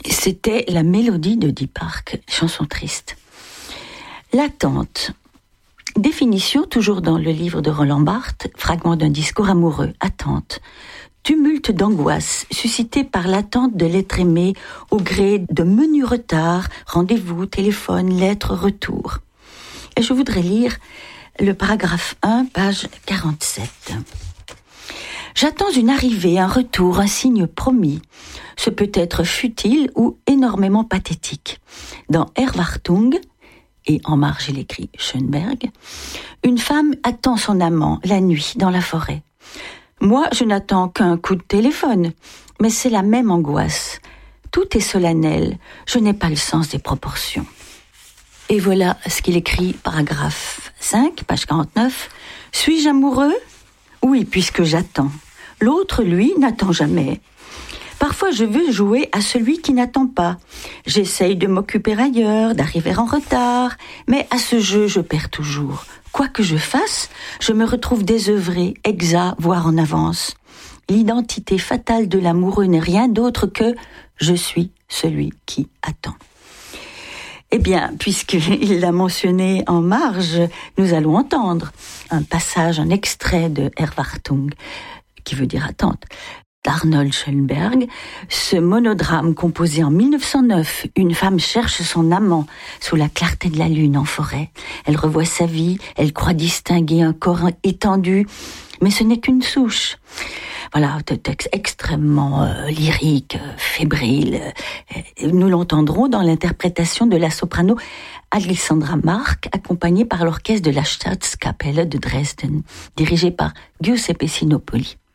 C'était la mélodie de Deep Park, chanson triste. L'attente. Définition, toujours dans le livre de Roland Barthes, fragment d'un discours amoureux, attente. Tumulte d'angoisse suscité par l'attente de l'être aimé au gré de menus retards, rendez-vous, téléphone, lettres, retour. Et je voudrais lire le paragraphe 1, page 47. J'attends une arrivée, un retour, un signe promis. Ce peut être futile ou énormément pathétique. Dans Erwartung, et en marge il écrit Schönberg, une femme attend son amant la nuit dans la forêt. Moi, je n'attends qu'un coup de téléphone, mais c'est la même angoisse. Tout est solennel, je n'ai pas le sens des proportions. Et voilà ce qu'il écrit, paragraphe 5, page 49. Suis-je amoureux ? Oui, puisque j'attends. L'autre, lui, n'attend jamais. Parfois, je veux jouer à celui qui n'attend pas. J'essaye de m'occuper ailleurs, d'arriver en retard, mais à ce jeu, je perds toujours. Quoi que je fasse, je me retrouve désœuvré, exact, voire en avance. L'identité fatale de l'amoureux n'est rien d'autre que « je suis celui qui attend ». Eh bien, puisqu'il l'a mentionné en marge, nous allons entendre un passage, un extrait de Erwartung, qui veut dire attente, d'Arnold Schönberg. Ce monodrame composé en 1909, une femme cherche son amant sous la clarté de la lune en forêt. Elle revoit sa vie, elle croit distinguer un corps étendu, mais ce n'est qu'une souche. Voilà, texte extrêmement lyrique, fébrile. Nous l'entendrons dans l'interprétation de la soprano Alexandra Mark, accompagnée par l'orchestre de la Staatskapelle de Dresden, dirigé par Giuseppe Sinopoli.